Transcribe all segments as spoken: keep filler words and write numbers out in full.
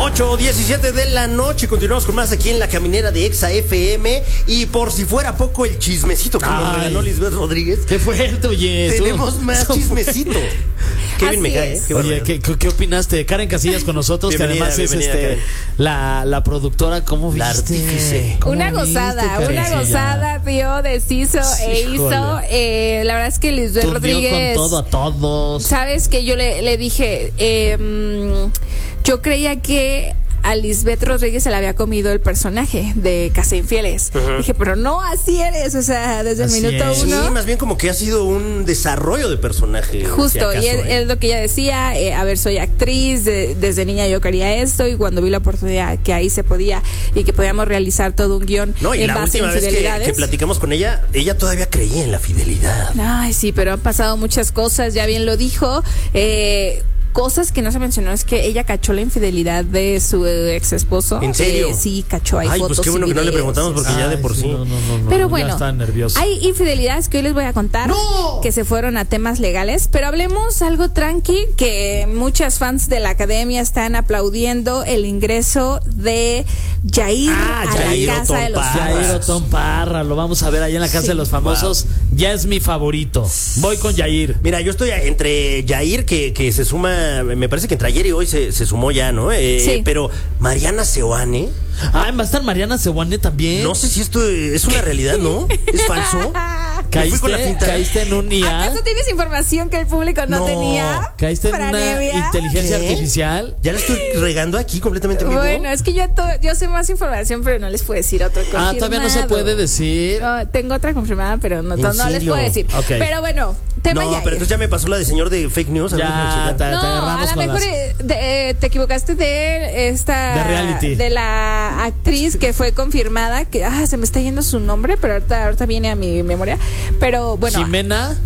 ocho diecisiete de la noche. Continuamos con más aquí en La Caminera de Exa F M. Y por si fuera poco el chismecito que Ay, nos regaló Lisbeth Rodríguez. Qué fuerte, oye. Tenemos más chismecito. Kevin me cae, ¿eh? Qué Oye, ¿qué, ¿qué opinaste? Karen Casillas con nosotros, que además es este la, la productora, ¿cómo viste? La artífice. Una gozada, viste, una gozada, tío, deshizo sí, e hizo. Eh, la verdad es que Lisbeth Rodríguez. Con todo a todos. Sabes que yo le, le dije, eh, yo creía que a Lisbeth Rodríguez se le había comido el personaje de Casa Infieles. Uh-huh. Dije, pero no, así eres, o sea, desde así el minuto es. uno. Sí, más bien como que ha sido un desarrollo de personaje. Justo, si acaso, y es, ¿eh? es lo que ella decía, eh, a ver, soy actriz, de, desde niña yo quería esto, y cuando vi la oportunidad que ahí se podía, y que podíamos realizar todo un guión no, y en la base a infidelidades. Vez que, que platicamos con ella, ella todavía creía en la fidelidad. Ay, sí, pero han pasado muchas cosas, ya bien lo dijo, eh... cosas que no se mencionó es que ella cachó la infidelidad de su ex esposo. ¿En serio? Eh, sí, cachó ahí Ay, fotos. Pues qué bueno que no le preguntamos porque Ay, ya de por sí. No, no, no, no, pero bueno, ya hay infidelidades que hoy les voy a contar ¡No! que se fueron a temas legales, pero hablemos algo tranqui, que muchas fans de la academia están aplaudiendo el ingreso de Yair ah, a Yair la casa Otón de los Parra. Yair Otón Parra, lo vamos a ver allá en la casa sí. de los famosos. Wow. Ya es mi favorito. Voy con Yair. Mira, yo estoy entre Yair, que, que se suma, me parece que entre ayer y hoy se, se sumó ya, ¿no? Eh, sí. Pero Mariana Seoane. Ah, va a estar Mariana Seoane también. No sé si esto es una realidad, ¿no? ¿Es falso? ¿Caíste, con la caíste en un I A? ¿Acaso tienes información que el público no, no tenía? ¿Caíste en una inteligencia ¿Qué? artificial? ¿Ya la estoy regando aquí completamente en vivo? Bueno, es que yo, to, yo sé más información, pero no les puedo decir otra confirmada. Ah, todavía no se puede decir. No, tengo otra confirmada, pero no, no, no les puedo decir. Okay. Pero bueno, tema No, Yair. pero entonces ya me pasó la de señor de fake news. Ya, te, te no, agarramos a lo mejor las... de, te equivocaste de esta... De reality. De la actriz que fue confirmada, que ah, se me está yendo su nombre, pero ahorita, ahorita viene a mi memoria. Pero bueno... Jimena.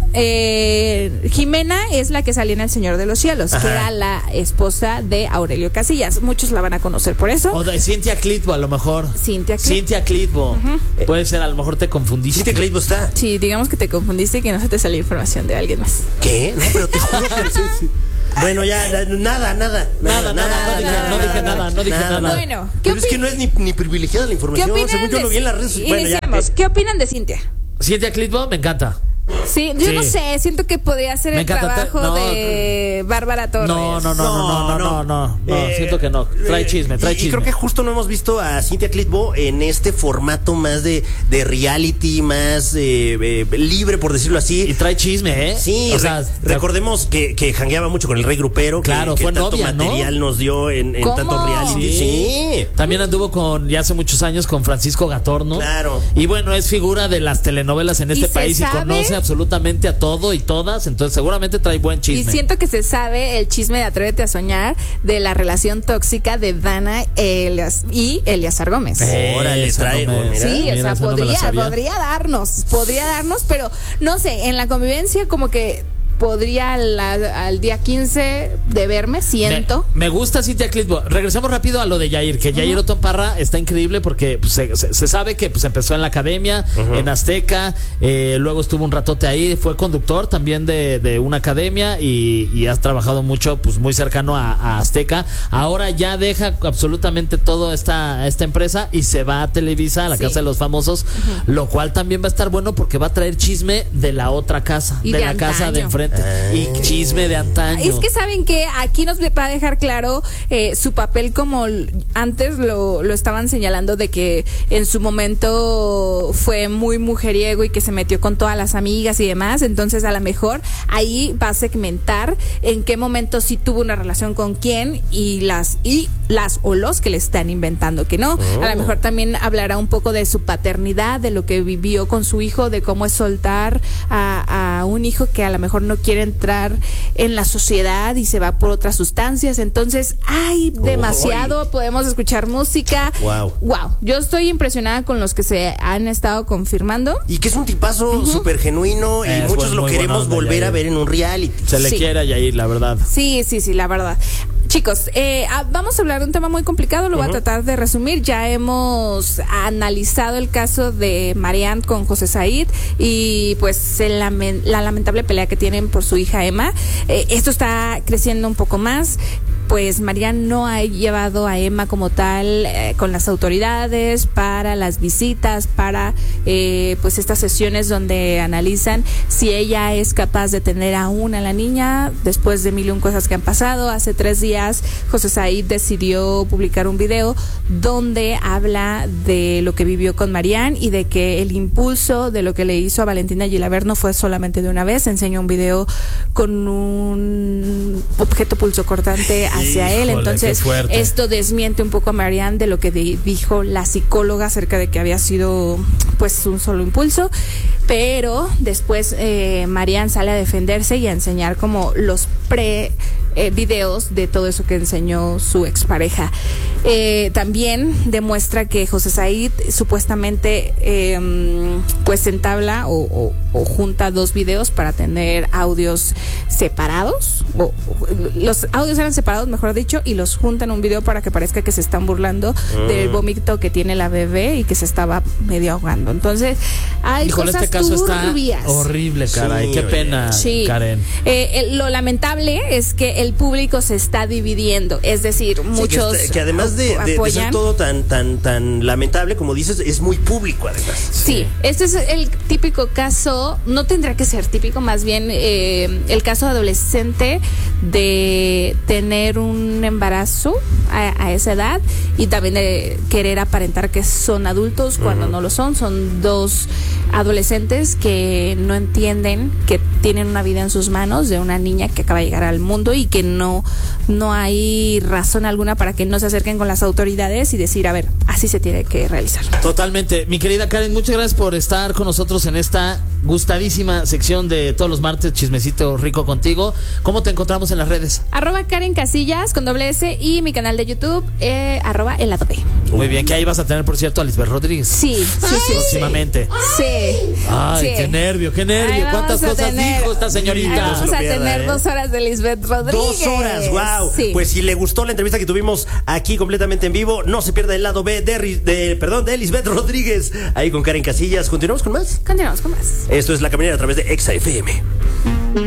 Eh, Jimena es la que salía en El Señor de los Cielos, Ajá. que era la esposa de Aurelio Casillas. Muchos la van a conocer por eso. O de Cintia Clitbo, a lo mejor. Cintia Clitbo. Cintia Clitbo. Uh-huh. Puede ser, a lo mejor te confundiste. Cintia Clitbo está. Sí, digamos que te confundiste y que no se te salió información de alguien más. ¿Qué? No, pero te juro que sí, sí. Bueno, ya, nada, nada. Nada, nada, nada, nada, nada, no dije nada, no dije nada. nada. Bueno, ¿qué pero es que no es ni, ni privilegiada la información. Según yo lo vi en las redes. Bueno, ya, ¿qué? ¿Qué opinan de Cintia? Cintia Clitbo, me encanta. Sí, yo sí. no sé, siento que podría ser me el trabajo no, de Bárbara Torres. No, no, no, no, no, no, no, no, no eh, siento que no. Trae chisme, trae y, chisme. Y creo que justo no hemos visto a Cintia Clitbo en este formato más de, de reality, más eh, eh, libre, por decirlo así. Y trae chisme, ¿eh? Sí, o sea, re recordemos que, que jangueaba mucho con el Rey Grupero. Claro, que, fue que tanto novia, material ¿no? nos dio en, en tanto reality. Sí. sí. También anduvo con, ya hace muchos años, con Francisco Gatorno. Claro. Y bueno, es figura de las telenovelas en este ¿Y país y conoce absolutamente a todo y todas, entonces seguramente trae buen chisme. Y siento que se sabe el chisme de Atrévete a Soñar, de la relación tóxica de Dana Elias y Eleazar Gómez. Órale, trae. Sí, mira, o sea, podría, no podría darnos, podría darnos, pero no sé, en la convivencia como que podría la, al día quince de verme, siento. Me, me gusta Cintia Clitbo. Regresamos rápido a lo de Yair, que Yair uh-huh. Otón Parra está increíble porque pues, se, se, se sabe que pues, empezó en la academia, uh-huh. en Azteca, eh, luego estuvo un ratote ahí, fue conductor también de, de una academia y, y has trabajado mucho, pues muy cercano a, a Azteca. Ahora ya deja absolutamente toda esta, esta empresa y se va a Televisa, a la sí. casa de los famosos, uh-huh. lo cual también va a estar bueno porque va a traer chisme de la otra casa, y de, de la antaño. casa de enfrente. Y chisme de antaño. Es que saben que aquí nos va a dejar claro eh, su papel, como antes lo, lo estaban señalando, de que en su momento fue muy mujeriego y que se metió con todas las amigas y demás. Entonces a lo mejor ahí va a segmentar en qué momento sí tuvo una relación con quién y las y las o los que le están inventando que no. Oh. A lo mejor también hablará un poco de su paternidad, de lo que vivió con su hijo, de cómo es soltar a, a un hijo que a lo mejor no quiere entrar en la sociedad y se va por otras sustancias. Entonces hay demasiado, oh, podemos escuchar música. Wow. Wow. Yo estoy impresionada con los que se han estado confirmando. Y que es un tipazo súper uh-huh. genuino y es muchos buen, lo queremos volver a ver en un reality. Se le sí. quiere a Yair, la verdad. Sí, sí, sí, la verdad. Chicos, eh, vamos a hablar de un tema muy complicado, lo uh-huh. voy a tratar de resumir. Ya hemos analizado el caso de Marianne con José Said y pues el lamen- la lamentable pelea que tienen por su hija Emma. Eh, esto está creciendo un poco más. pues Marian no ha llevado a Emma como tal eh, con las autoridades para las visitas, para eh, pues estas sesiones donde analizan si ella es capaz de tener aún a la niña después de mil y un cosas que han pasado. Hace tres días José Said decidió publicar un video donde habla de lo que vivió con Marian y de que el impulso de lo que le hizo a Valentina Gilabert no fue solamente de una vez. Enseñó un video con un objeto pulsocortante hacia Híjole, él. Entonces esto desmiente un poco a Marian de lo que de, dijo la psicóloga acerca de que había sido pues un solo impulso. Pero después eh, Marian sale a defenderse y a enseñar como los pre eh, videos de todo eso que enseñó su expareja. Eh, también demuestra que José Said supuestamente eh, pues entabla o, o, o junta dos videos para tener audios separados, o, o los audios eran separados, mejor dicho, y los junta en un video para que parezca que se están burlando mm. del vómito que tiene la bebé y que se estaba medio ahogando. Entonces hay Híjole, cosas este caso turbias. Está horrible, caray, sí, qué pena, sí. Karen. Eh, eh, lo lamentable es que el público se está dividiendo, es decir, muchos sí, que, está, que además de, de, de ser todo tan tan tan lamentable como dices, es muy público además. Sí, sí. Este es el típico caso, no tendrá que ser típico, más bien eh, el caso adolescente de tener un embarazo a, a esa edad y también de querer aparentar que son adultos cuando uh-huh. no lo son. Son dos adolescentes que no entienden que tienen una vida en sus manos de una niña que acaba de llegar al mundo y que no, no hay razón alguna para que no se acerquen con las autoridades y decir, a ver, así se tiene que realizar. Totalmente. Mi querida Karen, muchas gracias por estar con nosotros en esta gustadísima sección de todos los martes, Chismecito Rico contigo. ¿Cómo te encontramos en las redes? Arroba Karen Casillas con doble S y mi canal de YouTube, eh, arroba el lado B. Muy bien, que ahí vas a tener, por cierto, a Lisbeth Rodríguez. Sí, sí, sí. Próximamente. Sí. Ay, sí. Qué nervio, qué nervio. Ay, ¿cuántas cosas tener, dijo esta señorita? Ay, vamos a tener ¿eh? dos horas de Lisbeth Rodríguez. Dos horas, wow. Sí. Pues si le gustó la entrevista que tuvimos aquí completamente en vivo, no se pierda el lado B de, de perdón, de Lisbeth Rodríguez, ahí con Karen Casillas. ¿Continuamos con más? Continuamos con más. Esto es La Caminera a través de Exa F M.